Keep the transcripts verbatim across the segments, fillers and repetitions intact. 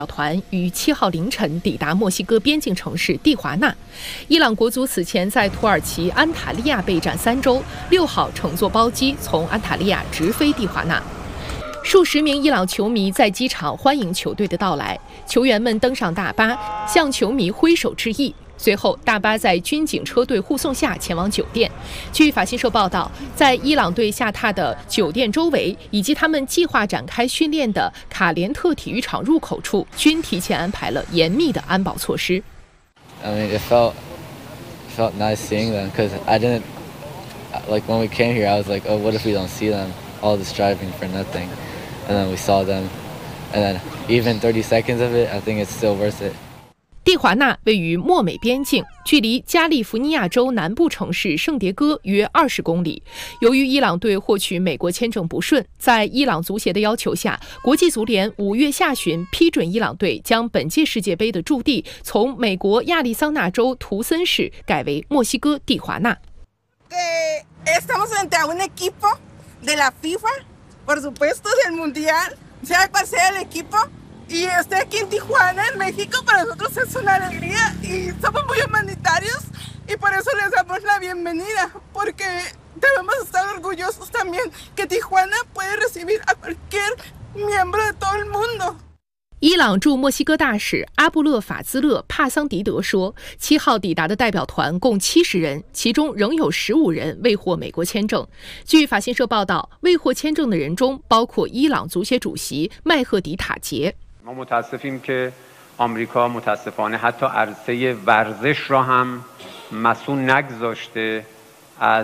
团于七号凌晨抵达墨西哥边境城市蒂华纳。伊朗国足此前在土耳其安塔利亚备战三周，六号乘坐包机从安塔利亚直飞蒂华纳。数十名伊朗球迷在机场欢迎球队的到来，球员们登上大巴，向球迷挥手致意。随后，大巴在军警车队护送下前往酒店。据法新社报道，在伊朗队下榻的酒店周围以及他们计划展开训练的卡连特体育场入口处，均提前安排了严密的安保措施。 I mean, it felt felt nice seeing them because I didn't like when we came here. I was like, oh, what if we don't see them? All this driving for nothing, and then we saw them, and then even thirty seconds of it, I think it's still worth it. 蒂华纳位于墨美边境，距离加利福尼亚州南部城市圣迭戈约二十公里。由于伊朗队获取美国签证不顺，在伊朗足协的要求下，国际足联五月下旬批准伊朗队将本届世界杯的驻地从美国亚利桑那州图森市改为墨西哥蒂华纳。 Estamos frente a un equipo de la FIFA, por supuesto del mundial, sea cual sea el equipo.Y estoy aquí en Tijuana, en México, para nosotros es una alegría y somos muy humanitarios y por eso les damos la bienvenida, porque debemos estar orgullosos también que Tijuana puede recibir a cualquier miembro de todo el mundo。 伊朗驻墨西哥大使阿布勒法兹勒·帕桑迪德说，七号抵达的代表团共七十人，其中仍有十五人未获美国签证。据法新社报道，未获签证的人中包括伊朗足协主席麦赫迪塔杰。 ما متاسفیم که آمریکا متاسفانه حتی عرصه ورزش را هم مسئول نگذاشته از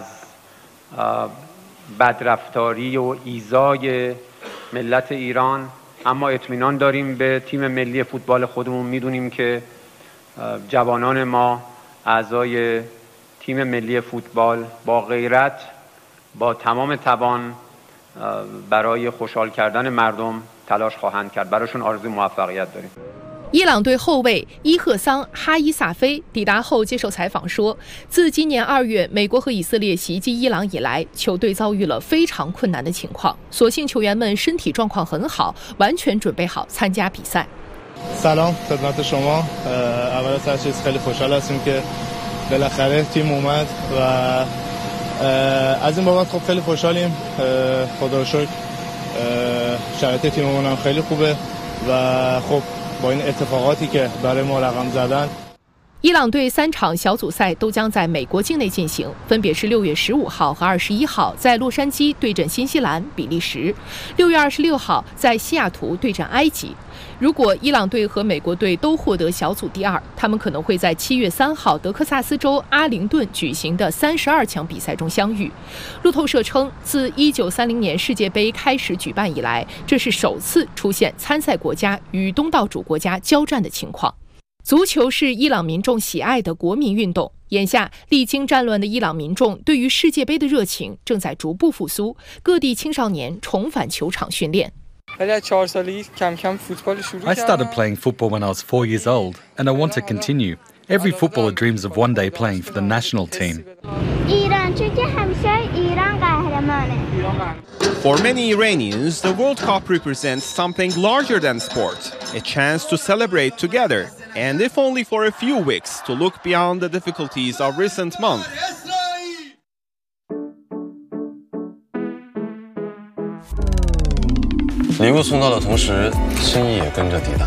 بدرفتاری و ایذای ملت ایران. اما اطمینان داریم به تیم ملی فوتبال خودمون. میدونیم که جوانان ما اعضای تیم ملی فوتبال با غیرت با تمام توان برای خوشحال کردن مردم تلاش خواهند کرد. براشون آرزوی موفقیت داریم。 伊朗队后卫伊赫桑·哈伊萨菲抵达后接受采访说，自今年二月美国和以色列袭击伊朗以来，球队遭遇了非常困难的情况，所幸球员们身体状况很好，完全准备好参加比赛。 سلام خدمت شما. اول از هر چیز خیلی خوشحال هستیم که بالاخره تیم اومد و از این بابت خب خیلی خوشحالیم. خدا رو شکر شرایط تیممون هم خیلی خوبه و خب با این اتفاقاتی که برای ما رقم زدن。 伊朗队三场小组赛都将在美国境内进行，分别是六月十五号和二十一号在洛杉矶对阵新西兰、比利时，六月二十六号在西雅图对阵埃及。如果伊朗队和美国队都获得小组第二，他们可能会在七月三号德克萨斯州阿灵顿举行的三十二强比赛中相遇。路透社称，自一九三零年世界杯开始举办以来，这是首次出现参赛国家与东道主国家交战的情况。足球是伊朗民众喜爱的国民运动。眼下，历经战乱的伊朗民众对于世界杯的热情正在逐步复苏，各地青少年重返球场训练。 I started playing football when I was four years old, and I want to continue. Every footballer dreams of one day playing for the national team. For many Iranians, the World Cup represents something larger than sport, a chance to celebrate together, and if only for a few weeks, to look beyond the difficulties of recent months. 礼物送到的同时，心意也跟着抵达。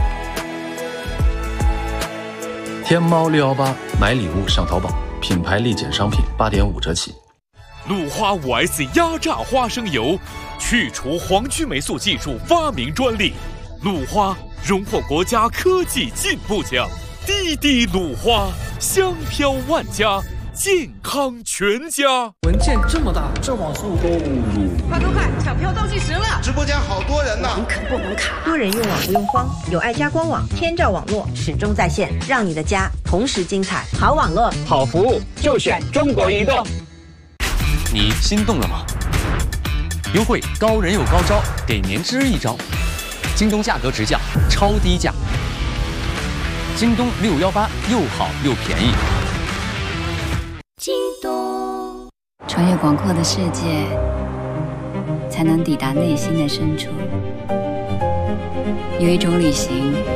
天猫六一八买礼物上淘宝，品牌立减商品八点五折起。 鲁花 五 S 压榨花生油，去除黄曲霉素技术发明专利。鲁花荣获国家科技进步奖。滴滴鲁花，香飘万家，健康全家。 文件这么大，这网速够鲁。 快快快，抢票倒计时了！ 直播间好多人呢。 网可不能卡，多人用网不用慌，有爱家官网，天照网络始终在线，让你的家同时精彩。好网络， 好服务，就选中国移动。 你心动了吗？优惠高人有高招，给年之一招。京东价格直降，超低价。京东六一八又好又便宜。 京东，穿越广阔的世界，才能抵达内心的深处。 有一种旅行